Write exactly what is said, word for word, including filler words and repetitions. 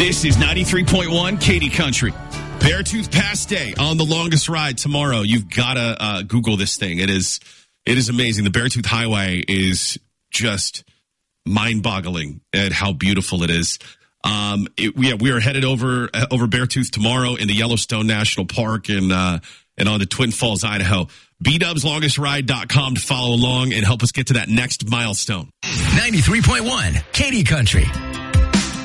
This is ninety-three point one Katy Country. Beartooth Pass Day on the longest ride tomorrow. You've got to uh, Google this thing. It is it is amazing. The Beartooth Highway is just mind-boggling at how beautiful it is. Um, it, yeah, we are headed over over Beartooth tomorrow in the Yellowstone National Park and uh, and on to Twin Falls, Idaho. B Dubs Longest Ride dot com to follow along and help us get to that next milestone. ninety-three point one Katy Country.